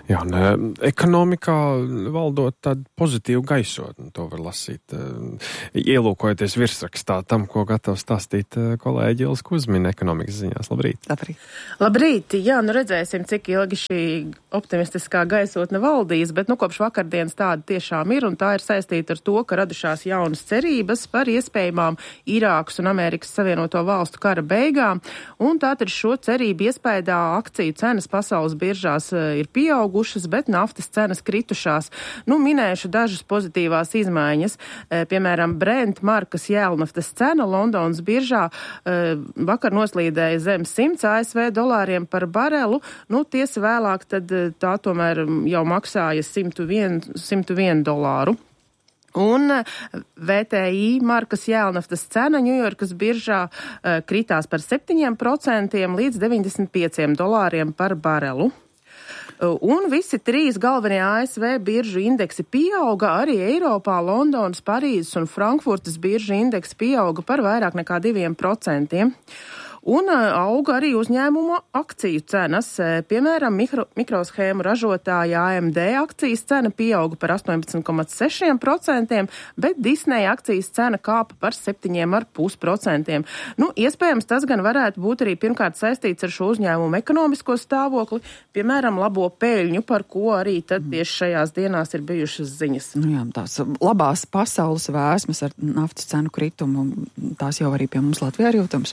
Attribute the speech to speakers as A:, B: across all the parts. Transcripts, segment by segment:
A: Jā, ekonomikā valdot tādu pozitīvu gaisotni, to var lasīt, ielūkojoties virsrakstā tam, ko gatavs stāstīt kolēģi Ilis Kuzmina ekonomikas ziņās. Labrīt!
B: Labrīt! Jā, redzēsim, cik ilgi šī optimistiskā gaisotne valdīs, bet kopš vakardienas tāda tiešām ir, un tā ir saistīta ar to, ka radušās jaunas cerības par iespējamām Irākas un Amerikas Savienoto Valstu kara beigām, un tātad šo cerību iespējā akciju cenas pasaules biržās ir pieaugušas, bet naftas cenas kritušās. Minēšu dažas pozitīvās izmaiņas. Piemēram, Brent markas jēlnaftas cena Londonas biržā vakar noslīdēja zem 100 ASV dolāriem par barelu. Tiesa vēlāk tad tā tomēr jau maksāja 101 dolāru. Un VTI markas jēlnaftas cena Ņujorkas biržā kritās par 7% līdz 95 dolāriem par barelu. Un visi trīs galvenie ASV biržu indeksi pieauga, arī Eiropā, Londonas, Parīzes un Frankfurtas biržu indeksi pieauga par vairāk nekā 2%. Un auga arī uzņēmuma akciju cenas. Piemēram, mikroshēmu ražotāja AMD akcijas cena pieauga par 18,6%, bet Disney akcijas cena kāpa par 7,5%. Iespējams, tas gan varētu būt arī pirmkārt saistīts ar šo uzņēmumu ekonomisko stāvokli, piemēram, labo peļņu, par ko arī tad tieši šajās dienās ir bijušas ziņas.
C: Jā, tās labās pasaules vēsmas ar naftas cenu kritumu, tās jau arī pie mums Latvijā ir jūtams.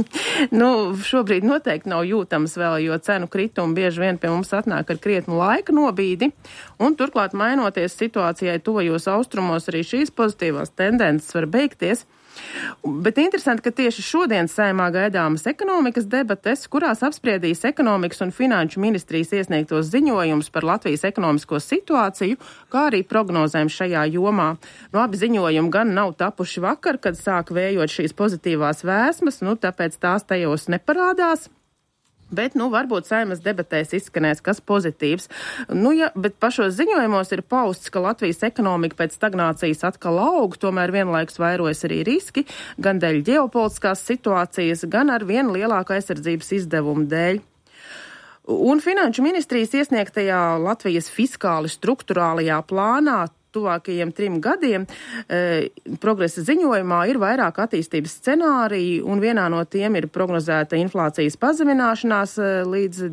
B: Šobrīd noteikti nav jūtams vēl, jo cenu kritumi bieži vien pie mums atnāk ar krietnu laika nobīdi, un turklāt mainoties situācijai tuvajos austrumos, arī šīs pozitīvās tendences var beigties. Bet interesanti, ka tieši šodien Saeimā gaidāmas ekonomikas debates, kurās apspriedīs ekonomikas un finanšu ministrijas iesniegtos ziņojumus par Latvijas ekonomisko situāciju, kā arī prognozēm šajā jomā. Abi ziņojumi gan nav tapuši vakar, kad sāk vējot šīs pozitīvās vēsmas, tāpēc tās tajos neparādās. Bet, varbūt Saeimas debatēs izskanēs kas pozitīvs. Bet pašos ziņojumos ir pausts, ka Latvijas ekonomika pēc stagnācijas atkal aug, tomēr vienlaikus vairojas arī riski, gan dēļ ģeopolitiskās situācijas, gan ar vien lielāku aizsardzības izdevumu dēļ. Un Finanšu ministrijas iesniegtajā Latvijas fiskāli strukturālajā plānā tuvākajiem 3 gadiem progresa ziņojumā ir vairāk attīstības scenāriju, un vienā no tiem ir prognozēta inflācijas pazemināšanās līdz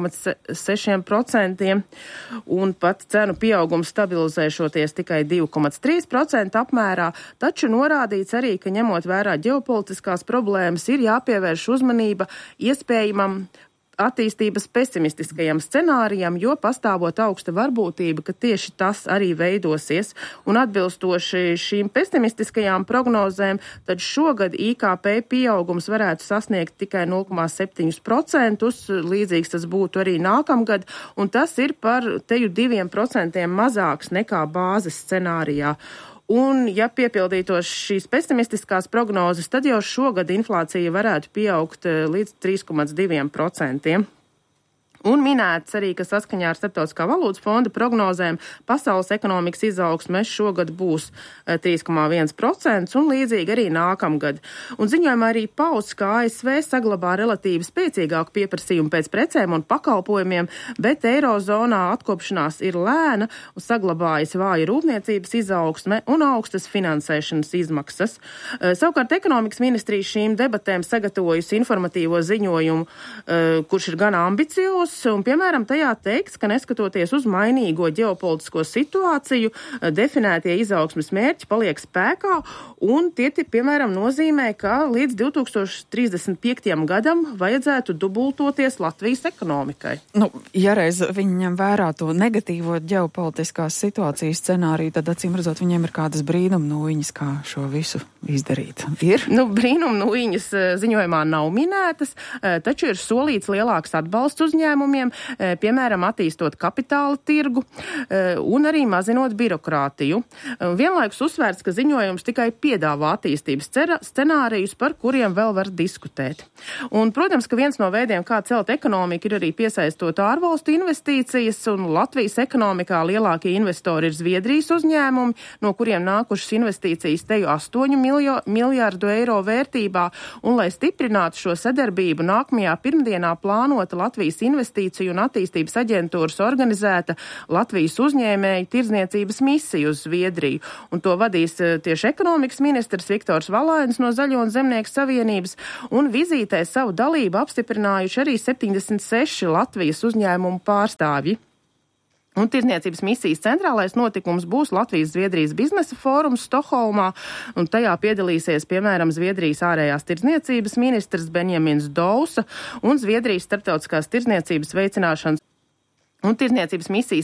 B: 2,6%, un pat cenu pieaugums stabilizēšoties tikai 2,3% apmērā, taču norādīts arī, ka ņemot vērā ģeopolitiskās problēmas, ir jāpievērš uzmanība iespējamam attīstības pesimistiskajam scenārijam, jo pastāvot augsta varbūtība, ka tieši tas arī veidosies. Un atbilstoši šīm pesimistiskajām prognozēm, tad šogad IKP pieaugums varētu sasniegt tikai 0,7%, līdzīgs tas būtu arī nākamgad, un tas ir par teju 2% mazāks nekā bāzes scenārijā. Un, ja piepildītos šīs pesimistiskās prognozes, tad jau šogad inflācija varētu pieaugt līdz 3,2%. Un minēts arī, ka saskaņā ar Starptautiskā valūtas fonda prognozēm pasaules ekonomikas izaugsme šogad būs 3,1% un līdzīgi arī nākamgad. Un ziņojumā arī pausts, ka ASV saglabā relatīvi spēcīgāku pieprasījumu pēc precēm un pakalpojumiem, bet eirozonā atkopšanās ir lēna un saglabājas vāja rūpniecības izaugsme un augstas finansēšanas izmaksas. Savukārt ekonomikas ministrija šīm debatēm sagatavojusi informatīvo ziņojumu, kurš ir gan ambiciozs, un, piemēram, tajā teikts, ka neskatoties uz mainīgo ģeopolitisko situāciju, definētie izaugsmes mērķi paliek spēkā, un tie, piemēram, nozīmē, ka līdz 2035. gadam vajadzētu dubultoties Latvijas ekonomikai.
C: Ja reiz viņi ņem vērā to negatīvo ģeopolitiskās situācijas scenāriju, tad, acīm redzot, viņiem ir kādas brīnumnūjiņas, kā šo visu izdarīt. Ir?
B: Brīnumnūjiņas ziņojumā nav minētas, taču ir solīts lielāks atbalsts uzņēmumiem, piemēram, attīstot kapitāla tirgu un arī mazinot birokrātiju. Vienlaikus uzsvērts, ka ziņojums tikai piedāvā attīstības scenārijus, par kuriem vēl var diskutēt. Un, protams, ka viens no veidiem, kā celt ekonomiku, ir arī piesaistot ārvalstu investīcijas, un Latvijas ekonomikā lielākie investori ir Zviedrijas uzņēmumi, no kuriem nākušas investīcijas teju 8 miljārdu eiro vērtībā, un, lai stiprinātu šo sadarbību, nākamajā pirmdienā plānota Latvijas investīcija investīciju un attīstības aģentūras organizēta Latvijas uzņēmēju tirdzniecības misija uz Zviedriju. Un to vadīs tieši ekonomikas ministrs Viktors Valainis no Zaļo un Zemnieku savienības. Un vizītē savu dalību apstiprinājuši arī 76 Latvijas uzņēmumu pārstāvji. Un tirdzniecības misijas centrālais notikums būs Latvijas-Zviedrijas biznesa fórums Stokholmā, un tajā piedalīsies, piemēram, Zviedrijas ārējās tirdzniecības ministrs Benjamins Dousa un Zviedrijas starptautiskās tirdzniecības veicināšanas un tirdzniecības misijas